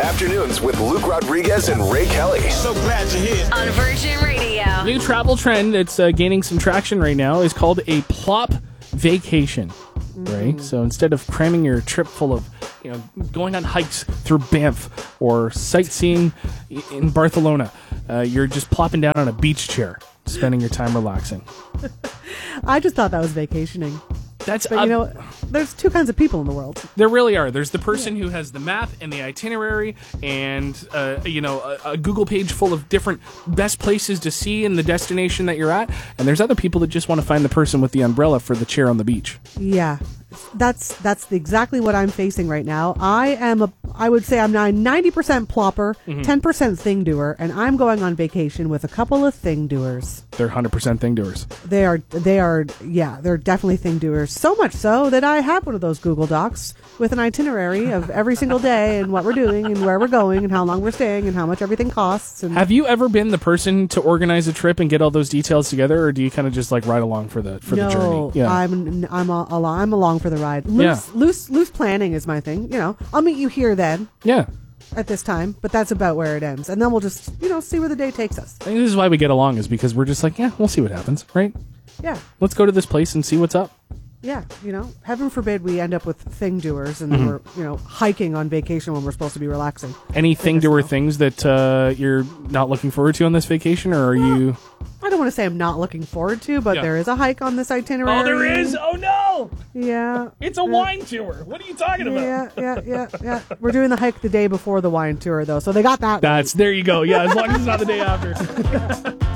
Afternoons with Luke Rodriguez and Ray Kelly. So glad you're here. On Virgin Radio. New travel trend that's gaining some traction right now is called a plop vacation. Right? So instead of cramming your trip full of, going on hikes through Banff or sightseeing in Barcelona, you're just plopping down on a beach chair, spending your time relaxing. I just thought that was vacationing. That's But there's two kinds of people in the world. There really are. There's the person who has the map and the itinerary and, a Google page full of different best places to see in the destination that you're at. And there's other people that just want to find the person with the umbrella for the chair on the beach. Yeah, that's exactly what I'm facing right now. I would say I'm 90% plopper, 10% thing doer, and I'm going on vacation with a couple of thing doers. They're 100% thing doers. They're definitely thing doers. So much so that I have one of those Google Docs with an itinerary of every single day and what we're doing and where we're going and how long we're staying and how much everything costs. And have you ever been the person to organize a trip and get all those details together, or do you kind of just like ride along for the journey? No, I'm along for the ride. Loose planning is my thing. I'll meet you here then. Yeah. At this time, but that's about where it ends, and then we'll just see where the day takes us. I think this is why we get along, is because we're just like, we'll see what happens, right? Yeah. Let's go to this place and see what's up. Yeah, heaven forbid we end up with thing doers and we're, hiking on vacation when we're supposed to be relaxing. Any thing doer things that you're not looking forward to on this vacation, or are you? I don't want to say I'm not looking forward to, but there is a hike on this itinerary. Oh, there is? Oh, no! Yeah. It's a wine tour. What are you talking about? Yeah. We're doing the hike the day before the wine tour, though, so they got that. There you go. Yeah, as long as it's not the day after.